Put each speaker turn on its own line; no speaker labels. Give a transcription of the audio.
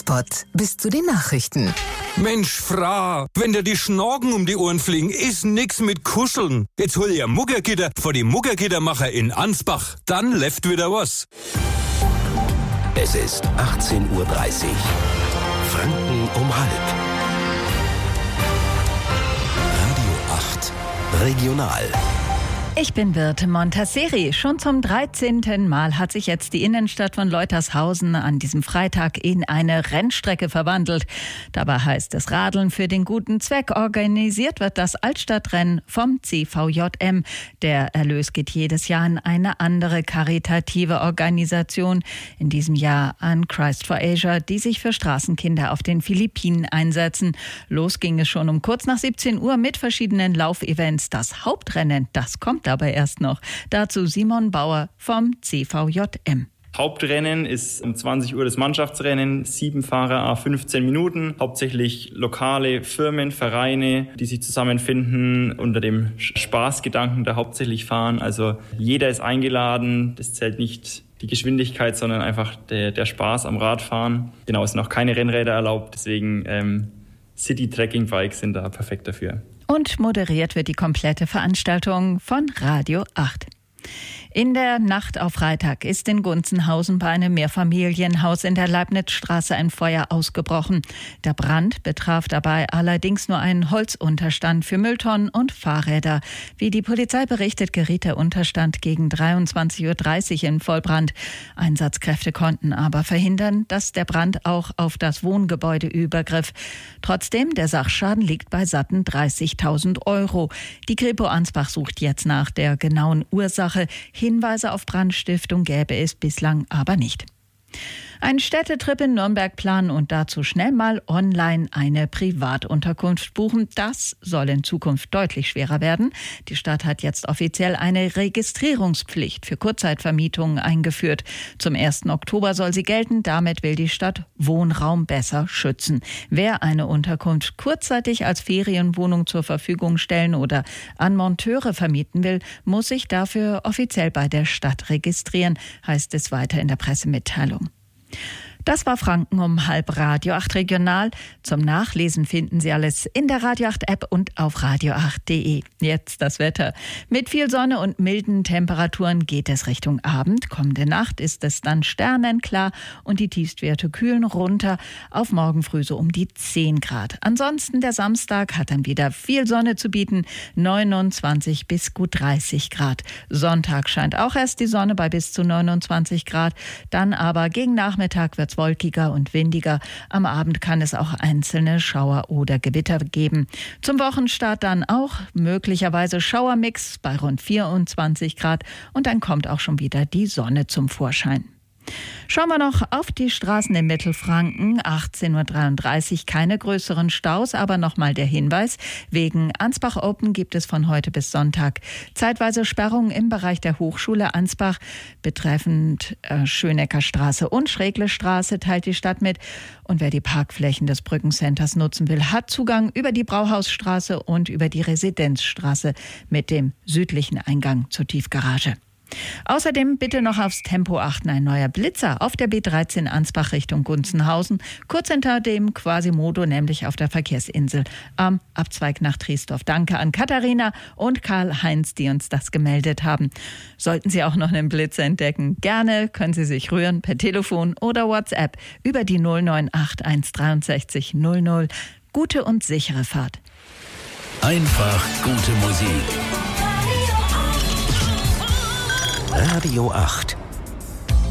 Jackpot bis zu den Nachrichten.
Mensch, Fra, wenn dir die Schnorken um die Ohren fliegen, ist nix mit Kuscheln. Jetzt hol ihr Muggergitter vor die Muggergittermacher in Ansbach. Dann läuft wieder was.
Es ist 18:30 Uhr. Franken um halb. Radio 8 Regional.
Ich bin Birte Montasseri. Schon zum 13. Mal hat sich jetzt die Innenstadt von Leutershausen an diesem Freitag in eine Rennstrecke verwandelt. Dabei heißt es Radeln für den guten Zweck. Organisiert wird das Altstadtrennen vom CVJM. Der Erlös geht jedes Jahr an eine andere karitative Organisation. In diesem Jahr an Christ for Asia, die sich für Straßenkinder auf den Philippinen einsetzen. Los ging es schon um kurz nach 17 Uhr mit verschiedenen Laufevents. Das Hauptrennen, das kommt aber erst noch. Dazu Simon Bauer vom CVJM.
Hauptrennen ist um 20 Uhr das Mannschaftsrennen, 7 Fahrer, 15 Minuten. Hauptsächlich lokale Firmen, Vereine, die sich zusammenfinden unter dem Spaßgedanken da hauptsächlich fahren. Also jeder ist eingeladen, das zählt nicht die Geschwindigkeit, sondern einfach der Spaß am Radfahren. Genau, es sind auch keine Rennräder erlaubt, deswegen City-Trekking-Bikes sind da perfekt dafür.
Und moderiert wird die komplette Veranstaltung von Radio 8. In der Nacht auf Freitag ist in Gunzenhausen bei einem Mehrfamilienhaus in der Leibnizstraße ein Feuer ausgebrochen. Der Brand betraf dabei allerdings nur einen Holzunterstand für Mülltonnen und Fahrräder. Wie die Polizei berichtet, geriet der Unterstand gegen 23:30 Uhr in Vollbrand. Einsatzkräfte konnten aber verhindern, dass der Brand auch auf das Wohngebäude übergriff. Trotzdem, der Sachschaden liegt bei satten 30.000 €. Die Kripo Ansbach sucht jetzt nach der genauen Ursache. Hinweise auf Brandstiftung gäbe es bislang aber nicht. Einen Städtetrip in Nürnberg planen und dazu schnell mal online eine Privatunterkunft buchen. Das soll in Zukunft deutlich schwerer werden. Die Stadt hat jetzt offiziell eine Registrierungspflicht für Kurzzeitvermietungen eingeführt. Zum 1. Oktober soll sie gelten. Damit will die Stadt Wohnraum besser schützen. Wer eine Unterkunft kurzzeitig als Ferienwohnung zur Verfügung stellen oder an Monteure vermieten will, muss sich dafür offiziell bei der Stadt registrieren, heißt es weiter in der Pressemitteilung. Das war Franken um halb. Radio 8 Regional. Zum Nachlesen finden Sie alles in der Radio 8 App und auf radio8.de. Jetzt das Wetter. Mit viel Sonne und milden Temperaturen geht es Richtung Abend. Kommende Nacht ist es dann sternenklar und die Tiefstwerte kühlen runter auf morgen früh so um die 10 Grad. Ansonsten der Samstag hat dann wieder viel Sonne zu bieten. 29 bis gut 30 Grad. Sonntag scheint auch erst die Sonne bei bis zu 29 Grad. Dann aber gegen Nachmittag wird es wolkiger und windiger. Am Abend kann es auch einzelne Schauer oder Gewitter geben. Zum Wochenstart dann auch möglicherweise Schauermix bei rund 24 Grad und dann kommt auch schon wieder die Sonne zum Vorschein. Schauen wir noch auf die Straßen in Mittelfranken. 18:33 Uhr, keine größeren Staus, aber nochmal der Hinweis. Wegen Ansbach Open gibt es von heute bis Sonntag zeitweise Sperrungen im Bereich der Hochschule Ansbach. Betreffend Schönecker Straße und Schrägle Straße teilt die Stadt mit. Und wer die Parkflächen des Brückencenters nutzen will, hat Zugang über die Brauhausstraße und über die Residenzstraße mit dem südlichen Eingang zur Tiefgarage. Außerdem bitte noch aufs Tempo achten. Ein neuer Blitzer auf der B13 Ansbach Richtung Gunzenhausen, kurz hinter dem Quasimodo, nämlich auf der Verkehrsinsel am Abzweig nach Triesdorf. Danke an Katharina und Karl-Heinz, die uns das gemeldet haben. Sollten Sie auch noch einen Blitzer entdecken, gerne können Sie sich rühren per Telefon oder WhatsApp über die 098 163 00. Gute und sichere Fahrt.
Einfach gute Musik. Radio 8